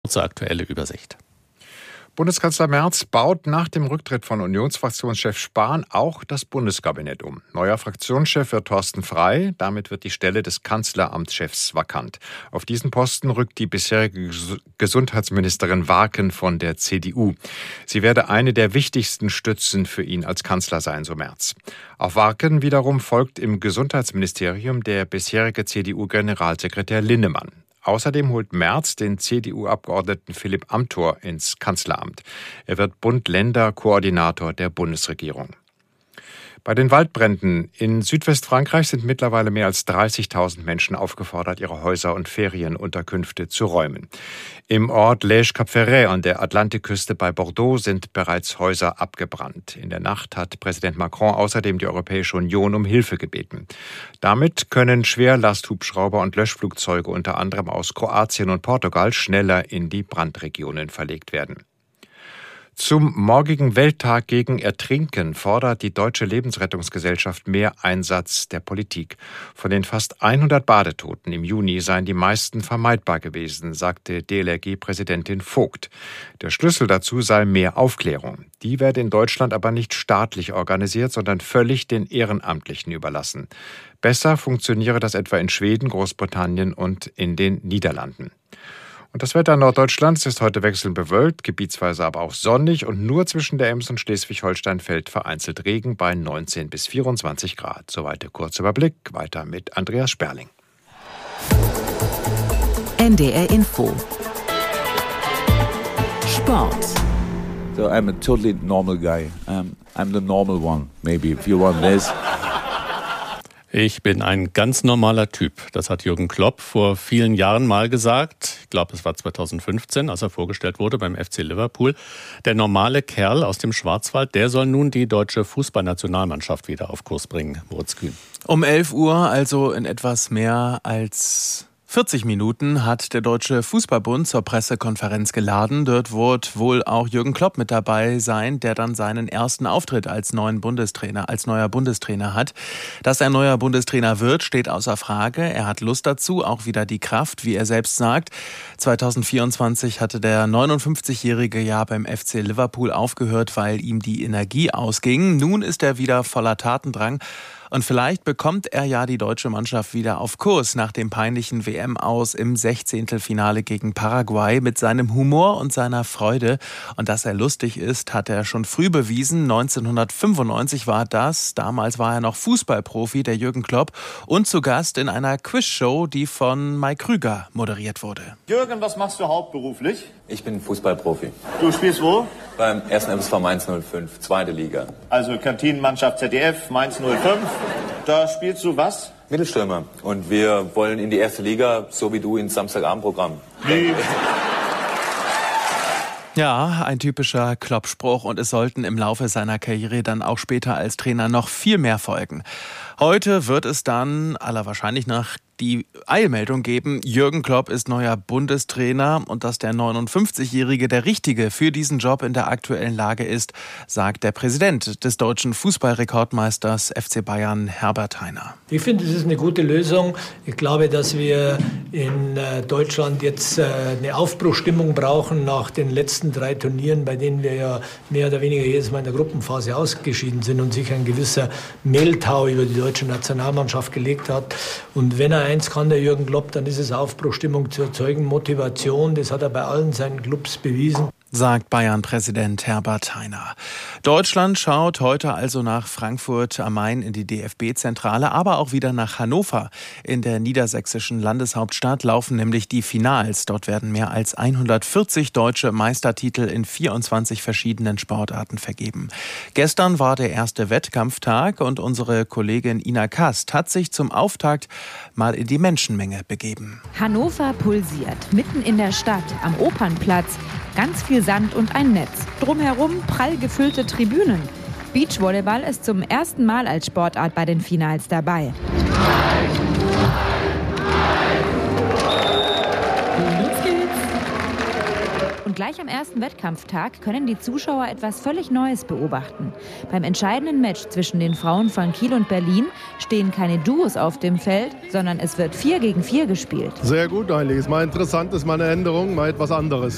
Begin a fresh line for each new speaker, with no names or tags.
kurze aktuelle Übersicht.
Bundeskanzler Merz baut nach dem Rücktritt von Unionsfraktionschef Spahn auch das Bundeskabinett um. Neuer Fraktionschef wird Thorsten Frey. Damit wird die Stelle des Kanzleramtschefs vakant. Auf diesen Posten rückt die bisherige Gesundheitsministerin Warken von der CDU. Sie werde eine der wichtigsten Stützen für ihn als Kanzler sein, so Merz. Auf Warken wiederum folgt im Gesundheitsministerium der bisherige CDU-Generalsekretär Linnemann. Außerdem holt Merz den CDU-Abgeordneten Philipp Amthor ins Kanzleramt. Er wird Bund-Länder-Koordinator der Bundesregierung. Bei den Waldbränden in Südwestfrankreich sind mittlerweile mehr als 30.000 Menschen aufgefordert, ihre Häuser und Ferienunterkünfte zu räumen. Im Ort Lège-Cap-Ferret an der Atlantikküste bei Bordeaux sind bereits Häuser abgebrannt. In der Nacht hat Präsident Macron außerdem die Europäische Union um Hilfe gebeten. Damit können Schwerlasthubschrauber und Löschflugzeuge unter anderem aus Kroatien und Portugal schneller in die Brandregionen verlegt werden. Zum morgigen Welttag gegen Ertrinken fordert die Deutsche Lebensrettungsgesellschaft mehr Einsatz der Politik. Von den fast 100 Badetoten im Juni seien die meisten vermeidbar gewesen, sagte DLRG-Präsidentin Vogt. Der Schlüssel dazu sei mehr Aufklärung. Die werde in Deutschland aber nicht staatlich organisiert, sondern völlig den Ehrenamtlichen überlassen. Besser funktioniere das etwa in Schweden, Großbritannien und in den Niederlanden. Und das Wetter in Norddeutschland ist heute wechselnd bewölkt, gebietsweise aber auch sonnig und nur zwischen der Ems und Schleswig-Holstein fällt vereinzelt Regen bei 19 bis 24 Grad. Soweit der Kurzüberblick. Weiter mit Andreas Sperling.
NDR Info. Sport.
So I'm a totally normal guy. I'm the normal one, maybe, if you want this.
Ich bin ein ganz normaler Typ. Das hat Jürgen Klopp vor vielen Jahren mal gesagt. Ich glaube, es war 2015, als er vorgestellt wurde beim FC Liverpool. Der normale Kerl aus dem Schwarzwald, der soll nun die deutsche Fußballnationalmannschaft wieder auf Kurs bringen. Moritz Kühn.
Um 11 Uhr, also in etwas mehr als 40 Minuten, hat der Deutsche Fußballbund zur Pressekonferenz geladen. Dort wird wohl auch Jürgen Klopp mit dabei sein, der dann seinen ersten Auftritt als neuer Bundestrainer hat. Dass er neuer Bundestrainer wird, steht außer Frage. Er hat Lust dazu, auch wieder die Kraft, wie er selbst sagt. 2024 hatte der 59-jährige ja beim FC Liverpool aufgehört, weil ihm die Energie ausging. Nun ist er wieder voller Tatendrang. Und vielleicht bekommt er ja die deutsche Mannschaft wieder auf Kurs nach dem peinlichen WM-Aus im 16. Finale gegen Paraguay mit seinem Humor und seiner Freude. Und dass er lustig ist, hat er schon früh bewiesen. 1995 war das. Damals war er noch Fußballprofi, der Jürgen Klopp, und zu Gast in einer Quizshow, die von Mike Krüger moderiert wurde.
Jürgen, was machst du hauptberuflich?
Ich bin Fußballprofi.
Du spielst wo?
Beim 1. MSV Mainz 05, zweite Liga.
Also Kantinenmannschaft ZDF, Mainz 05. Da spielst du was?
Mittelstürmer. Und wir wollen in die erste Liga, so wie du, ins Samstagabendprogramm.
Wie?
Ja, ein typischer Klopp-Spruch, und es sollten im Laufe seiner Karriere dann auch später als Trainer noch viel mehr folgen. Heute wird es dann aller Wahrscheinlichkeit nach die Eilmeldung geben, Jürgen Klopp ist neuer Bundestrainer, und dass der 59-Jährige der Richtige für diesen Job in der aktuellen Lage ist, sagt der Präsident des deutschen Fußballrekordmeisters FC Bayern, Herbert Hainer.
Ich finde, es ist eine gute Lösung. Ich glaube, dass wir in Deutschland jetzt eine Aufbruchstimmung brauchen nach den letzten 3 Turnieren, bei denen wir ja mehr oder weniger jedes Mal in der Gruppenphase ausgeschieden sind und sich ein gewisser Mehltau über die deutsche Nationalmannschaft gelegt hat. Und wenn er eins kann, der Jürgen Klopp, dann ist es Aufbruchstimmung zu erzeugen, Motivation. Das hat er bei allen seinen Clubs bewiesen.
Sagt Bayern-Präsident Herbert Hainer. Deutschland schaut heute also nach Frankfurt am Main in die DFB-Zentrale, aber auch wieder nach Hannover. In der niedersächsischen Landeshauptstadt laufen nämlich die Finals. Dort werden mehr als 140 deutsche Meistertitel in 24 verschiedenen Sportarten vergeben. Gestern war der erste Wettkampftag und unsere Kollegin Ina Kast hat sich zum Auftakt mal in die Menschenmenge begeben.
Hannover pulsiert, mitten in der Stadt, am Opernplatz. Ganz viel Sand und ein Netz. Drumherum prall gefüllte Tribünen. Beachvolleyball ist zum ersten Mal als Sportart bei den Finals dabei. Los geht's! Und gleich am ersten Wettkampftag können die Zuschauer etwas völlig Neues beobachten. Beim entscheidenden Match zwischen den Frauen von Kiel und Berlin stehen keine Duos auf dem Feld, sondern es wird 4 gegen 4 gespielt.
Sehr gut eigentlich. Ist mal interessant, ist mal eine Änderung, mal etwas anderes.